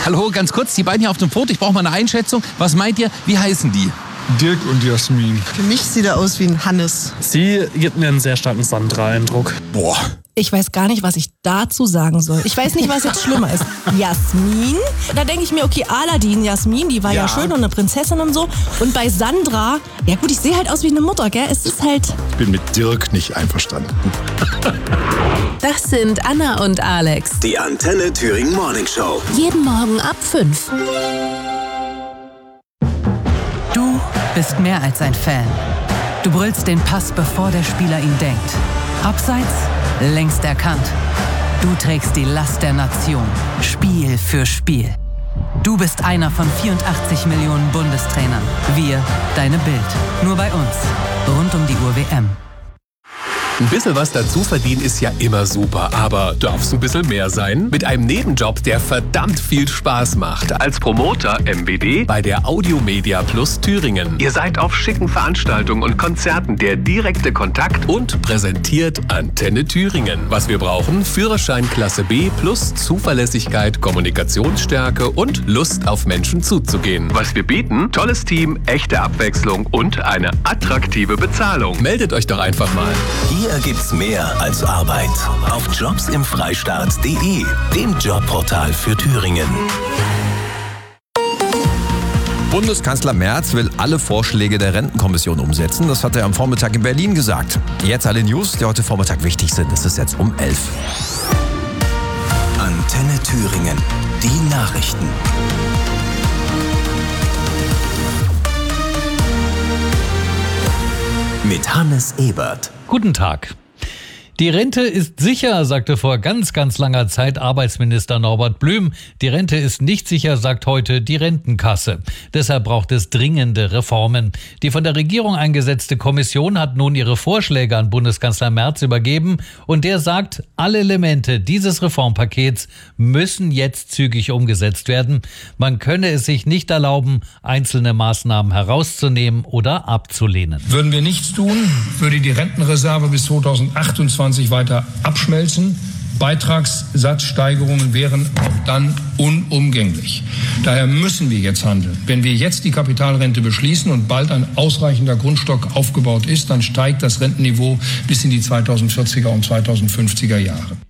Hallo, ganz kurz, die beiden hier auf dem Foto, ich brauche mal eine Einschätzung. Was meint ihr, wie heißen die? Dirk und Jasmin. Für mich sieht er aus wie ein Hannes. Sie gibt mir einen sehr starken Sandra-Eindruck. Boah. Ich weiß gar nicht, was ich dazu sagen soll. Ich weiß nicht, was jetzt schlimmer ist. Jasmin? Da denke ich mir, okay, Aladdin, Jasmin, die war ja schön und eine Prinzessin und so. Und bei Sandra, ja gut, ich sehe halt aus wie eine Mutter, gell? Es ist halt... Ich bin mit Dirk nicht einverstanden. Das sind Anna und Alex. Die Antenne Thüringen Morning Show. Jeden Morgen ab 5. Du bist mehr als ein Fan. Du brüllst den Pass, bevor der Spieler ihn denkt. Abseits, längst erkannt. Du trägst die Last der Nation, Spiel für Spiel. Du bist einer von 84 Millionen Bundestrainern. Wir, deine Bild. Nur bei uns. Rund um die Uhr WM. Ein bisschen was dazu verdienen ist ja immer super, aber darf's ein bisschen mehr sein? Mit einem Nebenjob, der verdammt viel Spaß macht. Als Promoter MBD bei der Audiomedia Plus Thüringen. Ihr seid auf schicken Veranstaltungen und Konzerten der direkte Kontakt und präsentiert Antenne Thüringen. Was wir brauchen? Führerschein Klasse B plus Zuverlässigkeit, Kommunikationsstärke und Lust auf Menschen zuzugehen. Was wir bieten? Tolles Team, echte Abwechslung und eine attraktive Bezahlung. Meldet euch doch einfach mal. Hier gibt's mehr als Arbeit. Auf jobsimfreistaat.de, dem Jobportal für Thüringen. Bundeskanzler Merz will alle Vorschläge der Rentenkommission umsetzen. Das hat er am Vormittag in Berlin gesagt. Jetzt alle News, die heute Vormittag wichtig sind. Es ist jetzt um 11. Antenne Thüringen. Die Nachrichten. Mit Hannes Ebert. Guten Tag. Die Rente ist sicher, sagte vor ganz langer Zeit Arbeitsminister Norbert Blüm. Die Rente ist nicht sicher, sagt heute die Rentenkasse. Deshalb braucht es dringende Reformen. Die von der Regierung eingesetzte Kommission hat nun ihre Vorschläge an Bundeskanzler Merz übergeben. Und der sagt, alle Elemente dieses Reformpakets müssen jetzt zügig umgesetzt werden. Man könne es sich nicht erlauben, einzelne Maßnahmen herauszunehmen oder abzulehnen. Würden wir nichts tun, würde die Rentenreserve bis 2028 weiter abschmelzen. Beitragssatzsteigerungen wären auch dann unumgänglich. Daher müssen wir jetzt handeln. Wenn wir jetzt die Kapitalrente beschließen und bald ein ausreichender Grundstock aufgebaut ist, dann steigt das Rentenniveau bis in die 2040er und 2050er Jahre.